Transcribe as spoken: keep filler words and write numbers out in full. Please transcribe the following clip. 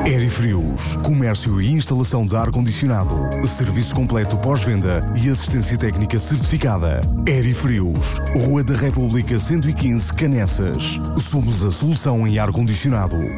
Aerifrios, comércio e instalação de ar-condicionado, serviço completo pós-venda e assistência técnica certificada. Aerifrios, Rua da República cento e quinze, Canessas. Somos a solução em ar-condicionado.